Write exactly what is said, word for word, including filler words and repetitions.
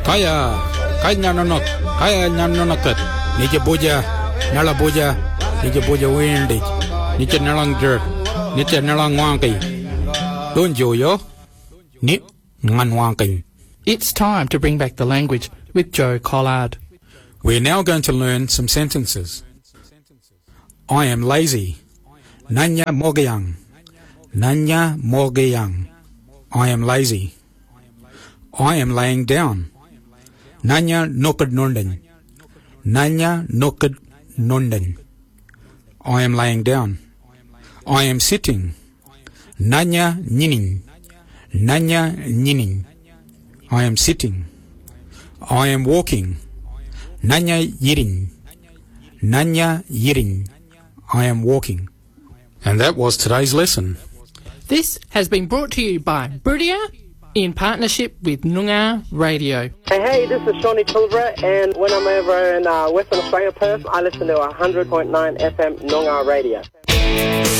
Kaya, kaya nanonok, kaya nanonokat. Nije boja, nala boja, nije boja windig. Nije nalang jerk, nije nalang wanky. Don't yo, ni ngan wanky. It's time to bring back the language with Joe Collard. We're now going to learn some sentences. I am lazy. Nanya mogayang. Nanya mogayang. I am lazy. I am laying down. Nanya nokad nonden. Nanya nokad nonden. I am laying down. I am sitting. Nanya ninin. Nanya ninin. I am sitting. I am walking. Nanya yirin. Nanya yirin. I am walking. And that was today's lesson. This has been brought to you by Brudia in partnership with Noongar Radio. Hey, hey, this is Shawnee Tilbra, and when I'm over in uh, Western Australia, Perth, I listen to one hundred point nine F M Noongar Radio.